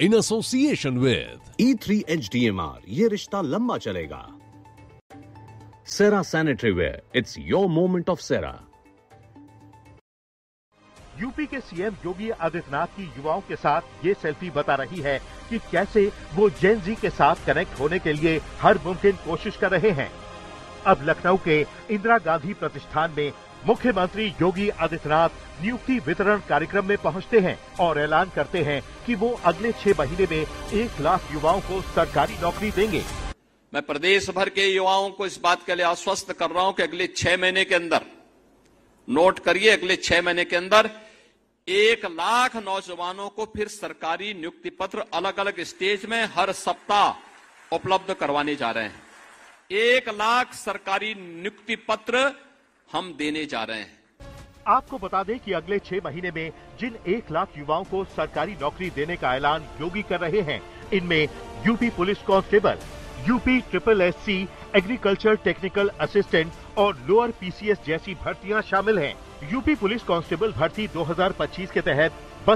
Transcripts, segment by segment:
in association with E3 HDMR, ये रिश्ता लंबा चलेगा। Cera Sanitary Ware, it's your moment of Cera। UP के सीएम योगी आदित्यनाथ की युवाओं के साथ ये सेल्फी बता रही है कि कैसे वो जेन जी के साथ कनेक्ट होने के लिए हर मुमकिन कोशिश कर रहे हैं। अब लखनऊ के इंदिरा गांधी प्रतिष्ठान में मुख्यमंत्री योगी आदित्यनाथ नियुक्ति वितरण कार्यक्रम में पहुंचते हैं और ऐलान करते हैं कि वो अगले 6 महीने में 1 लाख युवाओं को सरकारी नौकरी देंगे। मैं प्रदेश भर के युवाओं को इस बात के लिए आश्वस्त कर रहा हूं कि अगले 6 महीने के अंदर, नोट करिए, अगले 6 महीने के अंदर 1 लाख नौजवानों को फिर सरकारी नियुक्ति पत्र अलग अलग स्टेज में हर सप्ताह उपलब्ध करवाने जा रहे हैं। 1 लाख सरकारी नियुक्ति पत्र हम देने जा रहे हैं। आपको बता दें कि अगले 6 महीने में जिन 1 लाख युवाओं को सरकारी नौकरी देने का ऐलान योगी कर रहे हैं, इनमें UP police constable, UP SSSC, agriculture technical assistant और लोअर पीसीएस जैसी भर्तियां शामिल हैं। यूपी पुलिस कांस्टेबल भर्ती 2025 के तहत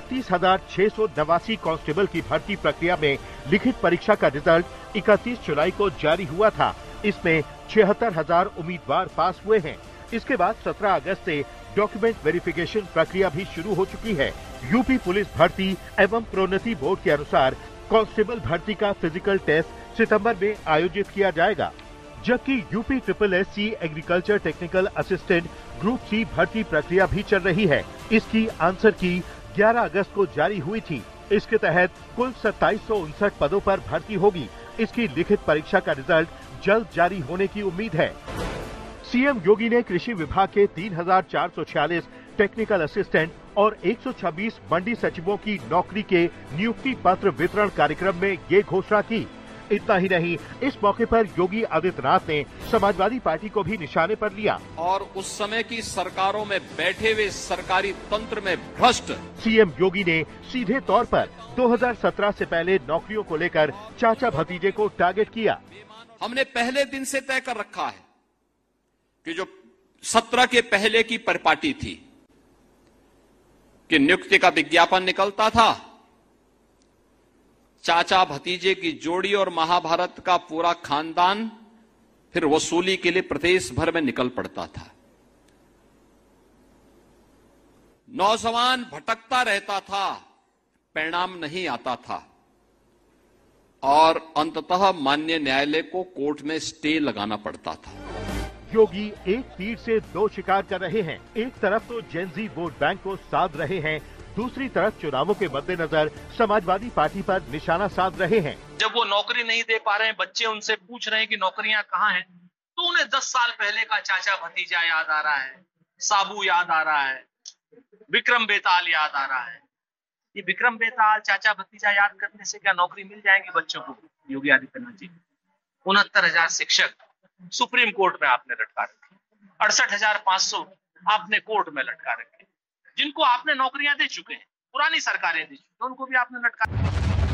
32,689 कांस्टेबल की भर्ती प्रक्रिया में लिखित परीक्षा का रिजल्ट 31 जुलाई को जारी हुआ था। इसमें 76,000 उम्मीदवार पास हुए हैं। इसके बाद 17 अगस्त से डॉक्यूमेंट वेरिफिकेशन प्रक्रिया भी शुरू हो चुकी है। यूपी पुलिस भर्ती एवं प्रोन्नति बोर्ड के अनुसार कांस्टेबल भर्ती का फिजिकल टेस्ट सितंबर में आयोजित किया जाएगा, जबकि UP SSSC agriculture technical assistant group C भर्ती प्रक्रिया भी चल रही है। इसकी आंसर की 11 अगस्त को जारी हुई थी। इसके तहत कुल 2759 पदों पर भर्ती होगी। इसकी लिखित परीक्षा का रिजल्ट जल्द जारी होने की उम्मीद है। सीएम योगी ने कृषि विभाग के 3,446 टेक्निकल असिस्टेंट और 126 मंडी सचिवों की नौकरी के नियुक्ति पत्र वितरण कार्यक्रम में ये घोषणा की। इतना ही नहीं, इस मौके पर योगी आदित्यनाथ ने समाजवादी पार्टी को भी निशाने पर लिया और उस समय की सरकारों में बैठे हुए सरकारी तंत्र में भ्रष्ट सीएम योगी ने सीधे तौर पर 2017 से पहले नौकरियों को लेकर चाचा भतीजे को टारगेट किया। हमने पहले दिन से तय कर रखा है कि जो 17 के पहले की परिपाटी थी कि नियुक्ति का विज्ञापन निकलता था, चाचा भतीजे की जोड़ी और महाभारत का पूरा खानदान फिर वसूली के लिए प्रदेश भर में निकल पड़ता था। नौजवान भटकता रहता था, परिणाम नहीं आता था और अंततः माननीय न्यायालय को कोर्ट में स्टे लगाना पड़ता था। योगी एक तीर से 2 शिकार कर रहे हैं। एक तरफ तो जेनजी वोट बैंक को साध रहे हैं, दूसरी तरफ चुनावों के मद्देनजर समाजवादी पार्टी पर निशाना साध रहे हैं। जब वो नौकरी नहीं दे पा रहे हैं, बच्चे उनसे पूछ रहे हैं कि नौकरियां कहाँ हैं, तो उन्हें 10 साल पहले का चाचा भतीजा याद आ रहा है, साबू याद आ रहा है, विक्रम बेताल याद आ रहा है। ये विक्रम बेताल चाचा भतीजा याद करने से क्या नौकरी मिल जाएगी बच्चों को? योगी आदित्यनाथ जी, 69,000 शिक्षक सुप्रीम कोर्ट में आपने लटका रखे, 68,500 आपने कोर्ट में लटका रखे, जिनको आपने नौकरियां दे चुके हैं, पुरानी सरकारें दी चुकी, तो उनको भी आपने लटका।